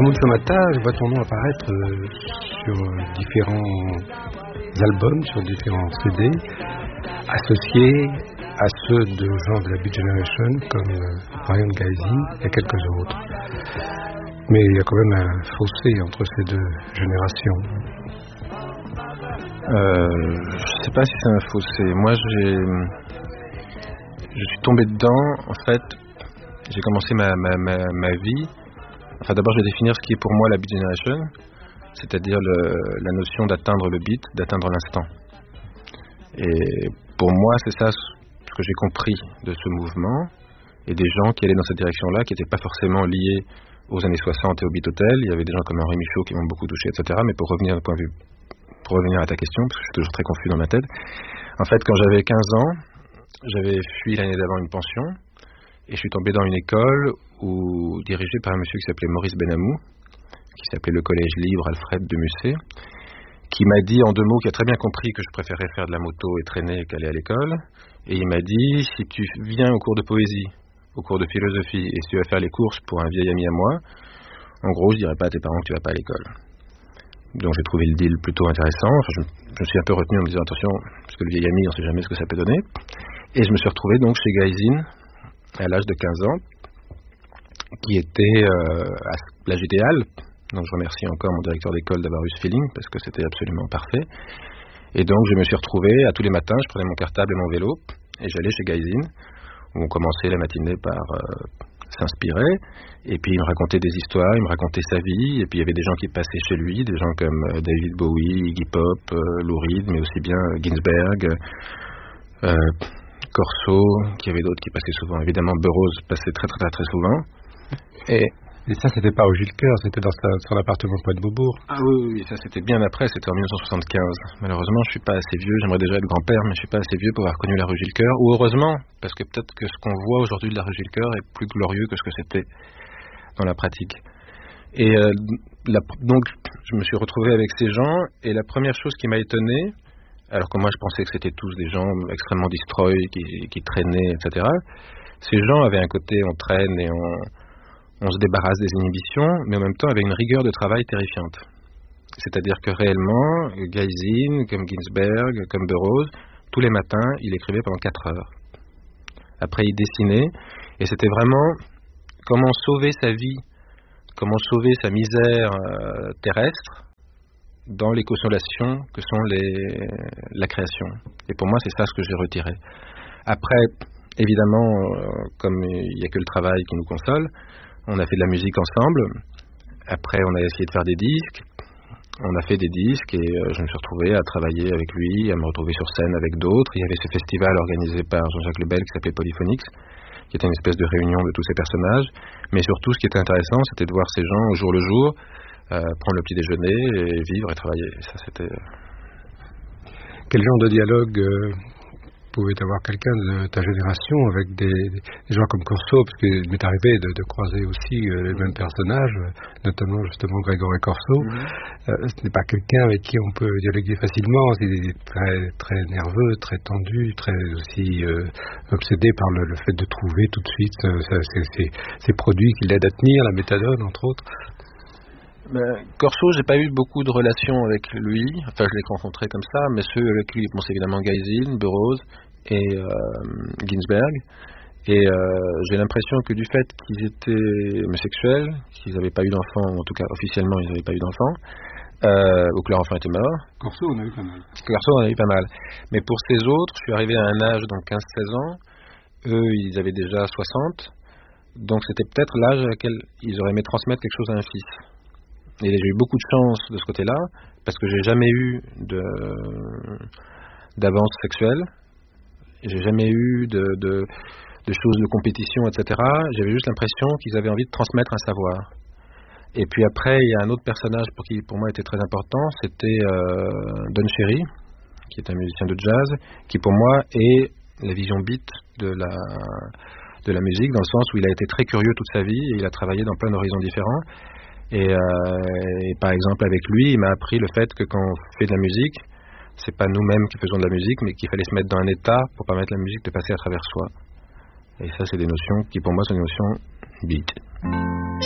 Ramoun Shamata, je vois ton nom apparaître sur différents albums, sur différents CD, associés à ceux de gens de la Beat Generation comme Ryan Gaizin et quelques autres. Mais il y a quand même un fossé entre ces deux générations. Je ne sais pas si c'est un fossé. Moi, je suis tombé dedans. En fait, j'ai commencé ma vie. Enfin, d'abord, je vais définir ce qui est pour moi la Beat Generation, c'est-à-dire la notion d'atteindre le beat, d'atteindre l'instant. Et pour moi, c'est ça ce que j'ai compris de ce mouvement et des gens qui allaient dans cette direction-là, qui n'étaient pas forcément liés aux années 60 et au Beat Hotel. Il y avait des gens comme Henri Michaud qui m'ont beaucoup touché, etc. Mais pour revenir à ta question, parce que je suis toujours très confus dans ma tête, en fait, quand j'avais 15 ans, j'avais fui l'année d'avant une pension et je suis tombé dans une école dirigée par un monsieur qui s'appelait Maurice Benamou, qui s'appelait le Collège Libre Alfred de Musset, qui m'a dit en 2 mots, qui a très bien compris que je préférais faire de la moto et traîner qu'aller à l'école. Et il m'a dit, si tu viens au cours de poésie, au cours de philosophie, et si tu vas faire les courses pour un vieil ami à moi, en gros, je dirais pas à tes parents que tu vas pas à l'école. Donc j'ai trouvé le deal plutôt intéressant. Enfin, je me suis un peu retenu en me disant, attention, parce que le vieil ami, on sait jamais ce que ça peut donner. Et je me suis retrouvé donc chez Gaizin, à l'âge de 15 ans, qui était à l'âge idéal. Donc je remercie encore mon directeur d'école d'avoir eu ce feeling, parce que c'était absolument parfait. Et donc je me suis retrouvé, à tous les matins, je prenais mon cartable et mon vélo, et j'allais chez Gaizin, où on commençait la matinée par s'inspirer, et puis il me racontait des histoires, il me racontait sa vie, et puis il y avait des gens qui passaient chez lui, des gens comme David Bowie, Iggy Pop, Lou Reed, mais aussi bien Ginsberg, Corso, qu'il y avait d'autres qui passaient souvent. Évidemment, Burroughs passait très très très souvent. Et ça, c'était pas au Gilles-Cœur, c'était dans son appartement Pointe Beaubourg. Ah oui, ça c'était bien après, c'était en 1975. Malheureusement, je suis pas assez vieux, j'aimerais déjà être grand-père, mais je suis pas assez vieux pour avoir connu la rue Gilles-Cœur. Ou heureusement, parce que peut-être que ce qu'on voit aujourd'hui de la rue Gilles-Cœur est plus glorieux que ce que c'était dans la pratique. Et donc, je me suis retrouvé avec ces gens, et la première chose qui m'a étonné, alors que moi je pensais que c'était tous des gens extrêmement destroy, qui traînaient, etc. Ces gens avaient un côté, on traîne et on se débarrasse des inhibitions, mais en même temps avec une rigueur de travail terrifiante. C'est-à-dire que réellement, Gaizin, comme Ginsberg, comme Burroughs, tous les matins, il écrivait pendant 4 heures. Après, il dessinait, et c'était vraiment comment sauver sa vie, comment sauver sa misère terrestre dans les consolations que sont la création. Et pour moi, c'est ça ce que j'ai retiré. Après, évidemment, comme il n'y a que le travail qui nous console, on a fait de la musique ensemble. Après, on a essayé de faire des disques. On a fait des disques et je me suis retrouvé à travailler avec lui, à me retrouver sur scène avec d'autres. Il y avait ce festival organisé par Jean-Jacques Lebel qui s'appelait Polyphonix, qui était une espèce de réunion de tous ces personnages. Mais surtout, ce qui était intéressant, c'était de voir ces gens au jour le jour, prendre le petit déjeuner et vivre et travailler. Et ça, c'était... Quel genre de dialogue pouvait avoir quelqu'un de ta génération avec des gens comme Corso, parce qu'il m'est arrivé de croiser aussi les mêmes personnages, notamment justement Grégory Corso. Ce n'est pas quelqu'un avec qui on peut dialoguer facilement. Il est très très nerveux, très tendu, très aussi obsédé par le fait de trouver tout de suite ces produits qui l'aident à tenir, la méthadone entre autres. Corso, j'ai pas eu beaucoup de relations avec lui, enfin je l'ai rencontré comme ça, mais ceux avec lui, c'est évidemment Gaizin, Burroughs et Ginsberg, et j'ai l'impression que du fait qu'ils étaient homosexuels, qu'ils n'avaient pas eu d'enfants, en tout cas officiellement ils n'avaient pas eu d'enfants, ou que leur enfant était mort. Corso on a eu pas mal. Corso on a eu pas mal, mais pour ces autres, je suis arrivé à un âge, donc 15-16 ans, eux ils avaient déjà 60, donc c'était peut-être l'âge à laquelle ils auraient aimé transmettre quelque chose à un fils. Et j'ai eu beaucoup de chance de ce côté-là, parce que j'ai jamais eu d'avance sexuelle, j'ai jamais eu de choses de compétition, etc. J'avais juste l'impression qu'ils avaient envie de transmettre un savoir. Et puis après, il y a un autre personnage qui pour moi était très important, c'était Don Cherry, qui est un musicien de jazz, qui pour moi est la vision beat de la musique, dans le sens où il a été très curieux toute sa vie, et il a travaillé dans plein d'horizons différents. Et par exemple avec lui, il m'a appris le fait que quand on fait de la musique, c'est pas nous-mêmes qui faisons de la musique, mais qu'il fallait se mettre dans un état pour permettre à la musique de passer à travers soi. Et ça, c'est des notions qui pour moi sont des notions beat.